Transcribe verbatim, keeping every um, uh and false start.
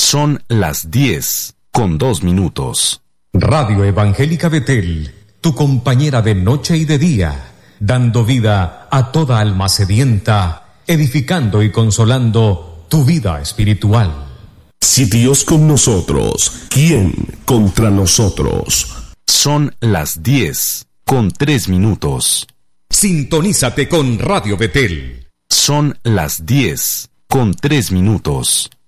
Son las diez con dos minutos. Radio Evangélica Betel, tu compañera de noche y de día, dando vida a toda alma sedienta, edificando y consolando tu vida espiritual. Si Dios con nosotros, ¿quién contra nosotros? Son las diez con tres minutos. Sintonízate con Radio Betel. Son las diez con tres minutos.